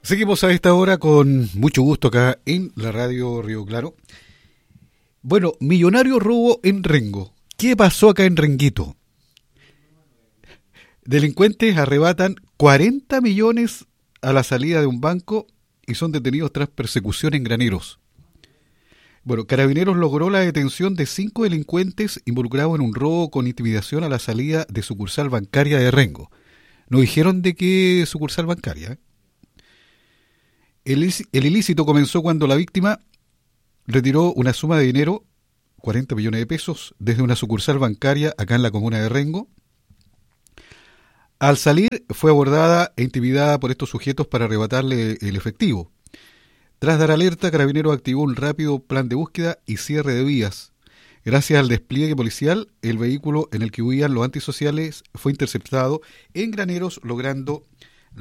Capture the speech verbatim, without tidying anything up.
Seguimos a esta hora con mucho gusto acá en la radio Río Claro. Bueno, millonario robo en Rengo. ¿Qué pasó acá en Renguito? Delincuentes arrebatan cuarenta millones a la salida de un banco y son detenidos tras persecución en Graneros. Bueno, Carabineros logró la detención de cinco delincuentes involucrados en un robo con intimidación a la salida de sucursal bancaria de Rengo. No dijeron de qué sucursal bancaria, ¿eh? El, el ilícito comenzó cuando la víctima retiró una suma de dinero, cuarenta millones de pesos, desde una sucursal bancaria acá en la comuna de Rengo. Al salir fue abordada e intimidada por estos sujetos para arrebatarle el efectivo. Tras dar alerta, Carabineros activó un rápido plan de búsqueda y cierre de vías. Gracias al despliegue policial, el vehículo en el que huían los antisociales fue interceptado en Graneros, logrando